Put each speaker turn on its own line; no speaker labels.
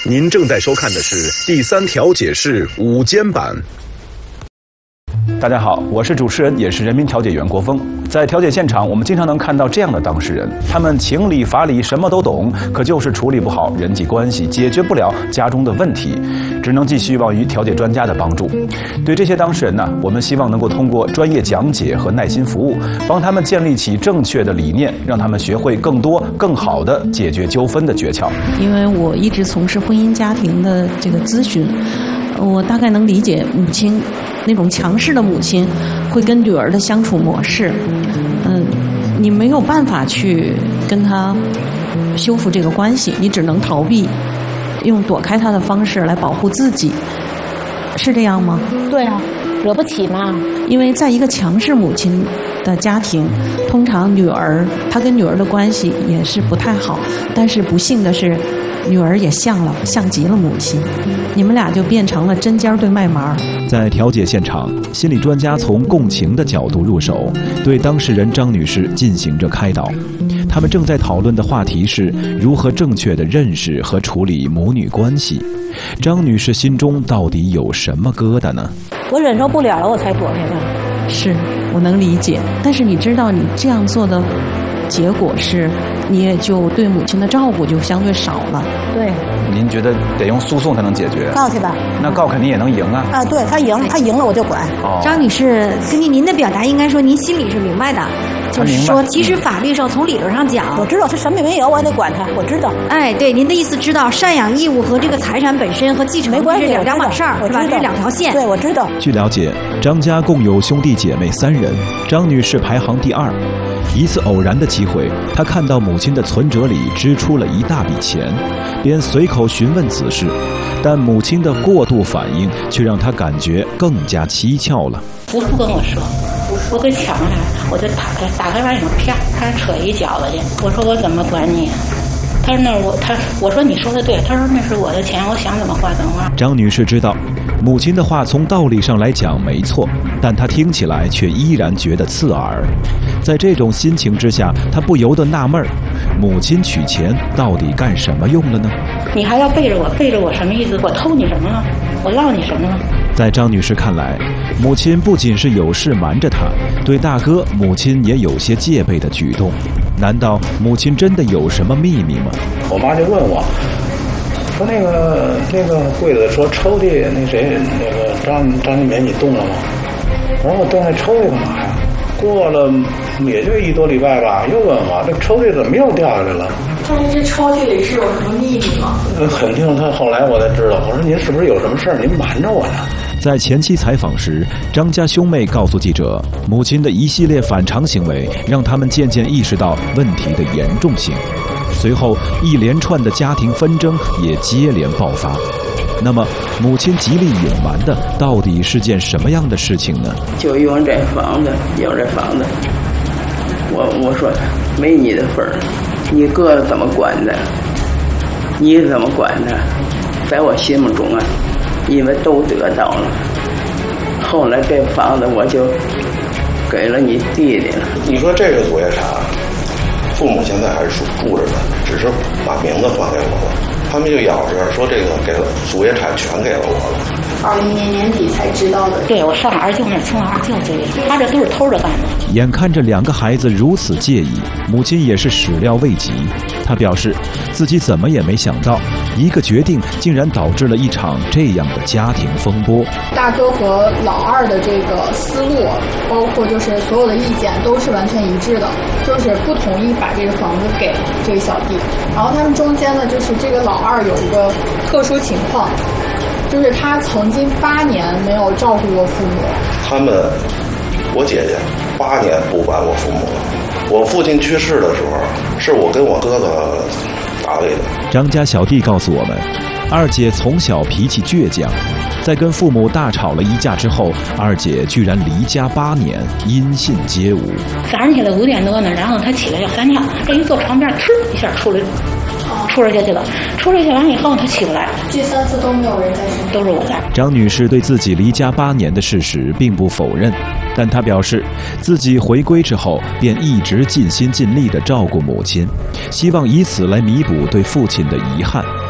您正在收看的是第三调解室午间版。
大家好，我是主持人，也是人民调解员国峰。在调解现场，我们经常能看到这样的当事人，他们情理法理什么都懂，可就是处理不好人际关系，解决不了家中的问题，只能寄希望于调解专家的帮助。对这些当事人呢，我们希望能够通过专业讲解和耐心服务，帮他们建立起正确的理念，让他们学会更多、更好的解决纠纷的诀窍。
因为我一直从事婚姻家庭的这个咨询，我大概能理解母亲那种强势的母亲会跟女儿的相处模式，你没有办法去跟她修复这个关系，你只能逃避，用躲开她的方式来保护自己，是这样吗？
对啊，惹不起嘛。
因为在一个强势母亲的家庭，通常她跟女儿的关系也是不太好，但是不幸的是，女儿也像极了母亲，你们俩就变成了针尖对麦芒。
在调解现场，心理专家从共情的角度入手，对当事人张女士进行着开导。他们正在讨论的话题是如何正确地认识和处理母女关系。张女士心中到底有什么疙瘩呢？
我忍受不了了，我才躲开他。
是，我能理解，但是你知道你这样做的结果是，你也就对母亲的照顾就相对少了。
对，
您觉得得用诉讼才能解决？
告去吧。
那告肯定也能赢啊。
啊，对，他赢了我就管。
张女士，根据您的表达，应该说您心里是明白的，就是说，其实法律上从理论上讲，
我知道他什么也没有，我还得管他，我知道。
哎，对，您的意思知道，赡养义务和这个财产本身和继承
没关系，
两码事儿，是吧？这是两条线。
对，我知道。
据了解，张家共有兄弟姐妹3人，张女士排行第2。一次偶然的机会，她看到母亲的存折里支出了一大笔钱，便随口询问此事，但母亲的过度反应却让她感觉更加蹊跷了。
不跟我说，我给抢来，我就打开外甥，啪，他扯一脚子去。我说我怎么管你？他说我说你说的对，他说那是我的钱，我想怎么花怎么花。
张女士知道，母亲的话从道理上来讲没错，但她听起来却依然觉得刺耳。在这种心情之下，她不由得纳闷儿：母亲取钱到底干什么用了呢？
你还要背着我什么意思？我偷你什么了？我落你什么了？
在张女士看来，母亲不仅是有事瞒着她，对大哥母亲也有些戒备的举动。难道母亲真的有什么秘密吗？
我妈就问我，说那个柜子说抽屉那谁那个张金梅你动了吗？我说我动那抽屉干嘛呀？过了也就1多礼拜吧，又问我这抽屉怎么又掉下来了？
这抽屉里是有什么秘密吗？
肯定他后来我才知道。我说您是不是有什么事儿？您瞒着我呢？
在前期采访时，张家兄妹告诉记者，母亲的一系列反常行为让他们渐渐意识到问题的严重性。随后，一连串的家庭纷争也接连爆发。那么，母亲极力隐瞒的到底是件什么样的事情呢？
就用这房子，我说没你的份儿，你哥怎么管的？你怎么管的？在我心目中啊，因为都得到了。后来这房子我就给了你弟弟了。
你说这个祖业产，父母现在还是住着呢，只是把名字换给我了。他们就咬着说这个给了祖业产全给了我了。
2021年年底才知道的。
对，我上二舅那儿，从二舅这里，他这都是偷着干的。
眼看着2个孩子如此介意，母亲也是始料未及。她表示，自己怎么也没想到，一个决定竟然导致了一场这样的家庭风波。
大哥和老二的这个思路，包括就是所有的意见都是完全一致的，就是不同意把这个房子给这个小弟。然后他们中间呢，就是这个老二有一个特殊情况，就是他曾经8年没有照顾过父母。
我姐姐8年不管我父母了。我父亲去世的时候，是我跟我哥哥打理的。
张家小弟告诉我们，二姐从小脾气倔强，在跟父母大吵了一架之后，二姐居然离家8年，音信皆无。
早上起来5点多呢，然后她起来要撒尿，这一坐床边，哧一下出来下去了。出来下完以后，她起不来。
这3次都没有人在身边，
都是我在。
张女士对自己离家8年的事实并不否认，但她表示，自己回归之后便一直尽心尽力地照顾母亲，希望以此来弥补对父亲的遗憾。